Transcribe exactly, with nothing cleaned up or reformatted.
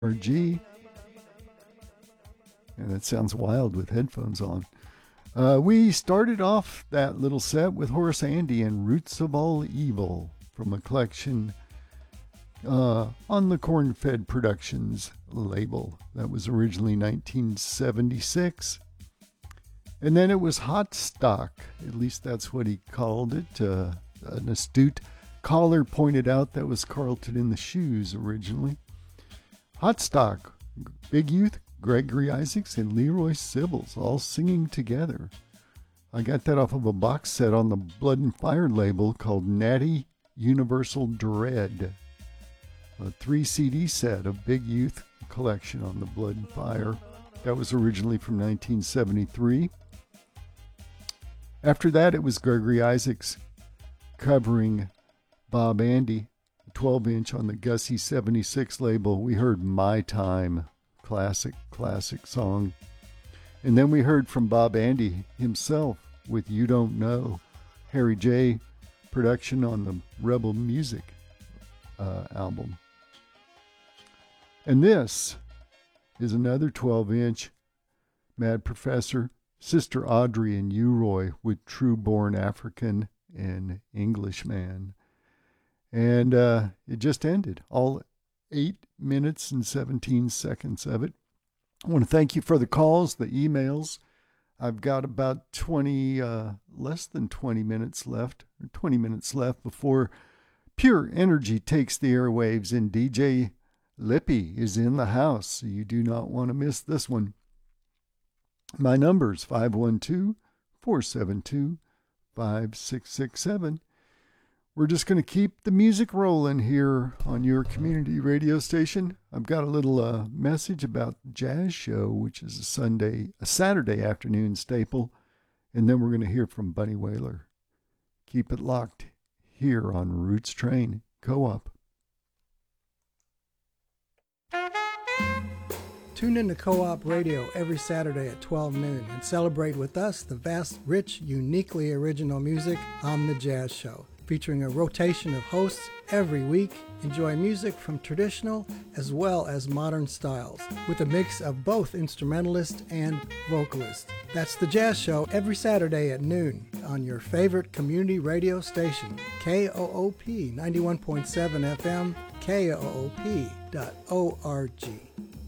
R G. And that sounds wild with headphones on. Uh, we started off that little set with Horace Andy and Roots of All Evil from a collection uh, on the Corn-Fed Productions label. That was originally nineteen seventy-six. And then it was Hot Stock. At least that's what he called it. Uh, an astute caller pointed out that was Carlton in the Shoes originally. Hot Stock, Big Youth, Gregory Isaacs, and Leroy Sibbles all singing together. I got that off of a box set on the Blood and Fire label called Natty Universal Dread. A three C D set of Big Youth collection on the Blood and Fire. That was originally from nineteen seventy-three. After that, it was Gregory Isaacs covering Bob Andy, twelve inch on the Gussie seventy-six label. We heard My Time. Classic, classic song. And then we heard from Bob Andy himself with You Don't Know, Harry J. production on the Rebel Music uh, album. And this is another twelve inch, Mad Professor, Sister Audrey and U-Roy with True Born African and Englishman. And uh, it just ended. All eight minutes and seventeen seconds of it. I want to thank you for the calls, the emails. I've got about twenty, uh, less than twenty minutes left, or twenty minutes left before Pure Energy takes the airwaves, and D J Lippy is in the house, so you do not want to miss this one. My number is five one two, four seven two, five six six seven. We're just going to keep the music rolling here on your community radio station. I've got a little uh, message about the Jazz Show, which is a Sunday, a Saturday afternoon staple, and then we're going to hear from Bunny Wailer. Keep it locked here on Roots Train Co-op. Tune in to Co-op Radio every Saturday at twelve noon and celebrate with us the vast, rich, uniquely original music on the Jazz Show. Featuring a rotation of hosts every week, enjoy music from traditional as well as modern styles, with a mix of both instrumentalist and vocalist. That's the Jazz Show every Saturday at noon on your favorite community radio station, K O O P ninety-one point seven F M, K O O P dot org.